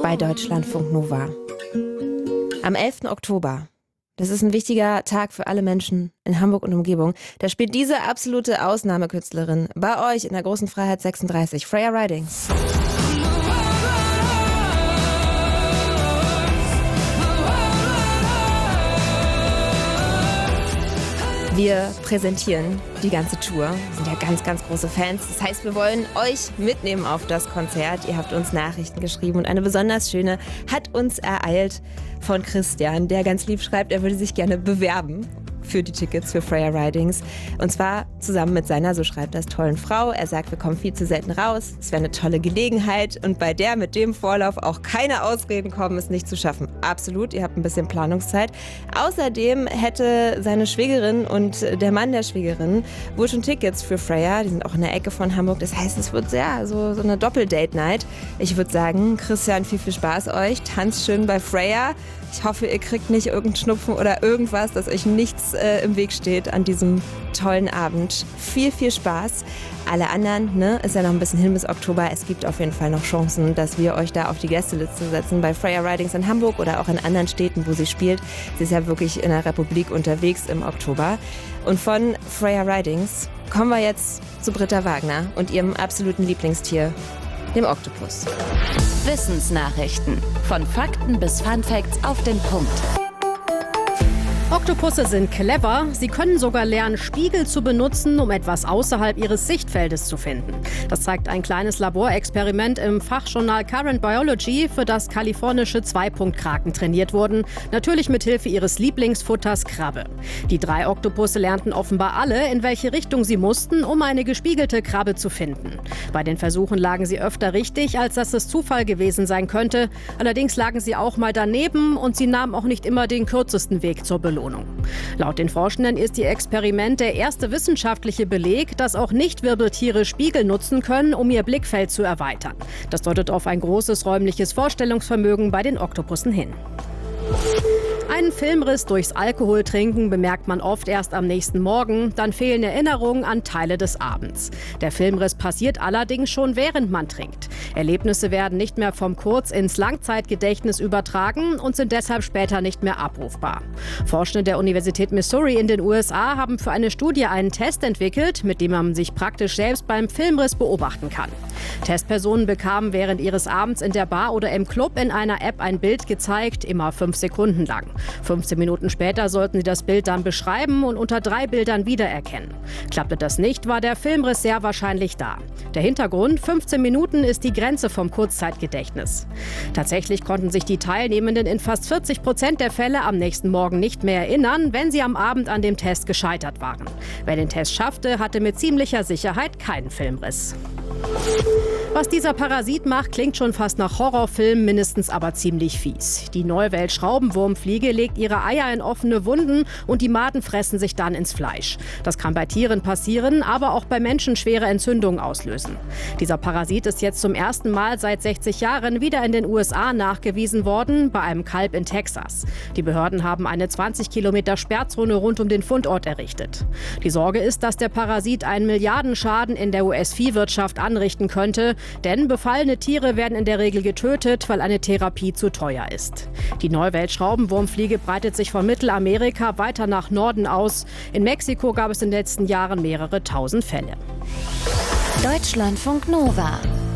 bei Deutschlandfunk Nova. Am 11. Oktober, das ist ein wichtiger Tag für alle Menschen in Hamburg und Umgebung, da spielt diese absolute Ausnahmekünstlerin bei euch in der Großen Freiheit 36, Freya Ridings. Wir präsentieren die ganze Tour. Wir sind ja ganz, ganz große Fans. Das heißt, wir wollen euch mitnehmen auf das Konzert. Ihr habt uns Nachrichten geschrieben und eine besonders schöne hat uns ereilt von Christian, der ganz lieb schreibt, er würde sich gerne bewerben für die Tickets für Freya Ridings. Und zwar zusammen mit seiner, so schreibt das, tollen Frau. Er sagt, wir kommen viel zu selten raus. Es wäre eine tolle Gelegenheit. Und bei der mit dem Vorlauf auch keine Ausreden kommen, es nicht zu schaffen. Absolut, ihr habt ein bisschen Planungszeit. Außerdem hätte seine Schwägerin und der Mann der Schwägerin wohl schon Tickets für Freya. Die sind auch in der Ecke von Hamburg. Das heißt, es wird sehr so eine Doppel-Date-Night. Ich würde sagen, Christian, viel Spaß euch. Tanzt schön bei Freya. Ich hoffe, ihr kriegt nicht irgendeinen Schnupfen oder irgendwas, dass euch nichts im Weg steht an diesem tollen Abend. Viel Spaß. Alle anderen, ist ja noch ein bisschen hin bis Oktober. Es gibt auf jeden Fall noch Chancen, dass wir euch da auf die Gästeliste setzen bei Freya Ridings in Hamburg oder auch in anderen Städten, wo sie spielt. Sie ist ja wirklich in der Republik unterwegs im Oktober. Und von Freya Ridings kommen wir jetzt zu Britta Wagner und ihrem absoluten Lieblingstier, dem Oktopus. Wissensnachrichten. Von Fakten bis Funfacts auf den Punkt. Oktopusse sind clever. Sie können sogar lernen, Spiegel zu benutzen, um etwas außerhalb ihres Sichtfeldes zu finden. Das zeigt ein kleines Laborexperiment im Fachjournal Current Biology, für das kalifornische Zweipunktkraken trainiert wurden. Natürlich mit Hilfe ihres Lieblingsfutters Krabbe. Die 3 Oktopusse lernten offenbar alle, in welche Richtung sie mussten, um eine gespiegelte Krabbe zu finden. Bei den Versuchen lagen sie öfter richtig, als dass es Zufall gewesen sein könnte. Allerdings lagen sie auch mal daneben und sie nahmen auch nicht immer den kürzesten Weg zur Belohnung. Laut den Forschenden ist ihr Experiment der erste wissenschaftliche Beleg, dass auch Nichtwirbeltiere Spiegel nutzen können, um ihr Blickfeld zu erweitern. Das deutet auf ein großes räumliches Vorstellungsvermögen bei den Oktopussen hin. Einen Filmriss durchs Alkoholtrinken bemerkt man oft erst am nächsten Morgen, dann fehlen Erinnerungen an Teile des Abends. Der Filmriss passiert allerdings schon, während man trinkt. Erlebnisse werden nicht mehr vom Kurz- ins Langzeitgedächtnis übertragen und sind deshalb später nicht mehr abrufbar. Forschende der Universität Missouri in den USA haben für eine Studie einen Test entwickelt, mit dem man sich praktisch selbst beim Filmriss beobachten kann. Testpersonen bekamen während ihres Abends in der Bar oder im Club in einer App ein Bild gezeigt, immer 5 Sekunden lang. 15 Minuten später sollten sie das Bild dann beschreiben und unter 3 Bildern wiedererkennen. Klappte das nicht, war der Filmriss sehr wahrscheinlich da. Der Hintergrund: 15 Minuten ist die Grenze vom Kurzzeitgedächtnis. Tatsächlich konnten sich die Teilnehmenden in fast 40% der Fälle am nächsten Morgen nicht mehr erinnern, wenn sie am Abend an dem Test gescheitert waren. Wer den Test schaffte, hatte mit ziemlicher Sicherheit keinen Filmriss. Was dieser Parasit macht, klingt schon fast nach Horrorfilm, mindestens aber ziemlich fies. Die Neuwelt-Schraubenwurmfliege legt ihre Eier in offene Wunden und die Maden fressen sich dann ins Fleisch. Das kann bei Tieren passieren, aber auch bei Menschen schwere Entzündungen auslösen. Dieser Parasit ist jetzt zum ersten Mal seit 60 Jahren wieder in den USA nachgewiesen worden, bei einem Kalb in Texas. Die Behörden haben eine 20 Kilometer Sperrzone rund um den Fundort errichtet. Die Sorge ist, dass der Parasit einen Milliardenschaden in der US-Viehwirtschaft anrichten könnte, denn befallene Tiere werden in der Regel getötet, weil eine Therapie zu teuer ist. Die Neuwelt-Schraubenwurmfliege breitet sich von Mittelamerika weiter nach Norden aus. In Mexiko gab es in den letzten Jahren mehrere tausend Fälle. Deutschlandfunk Nova.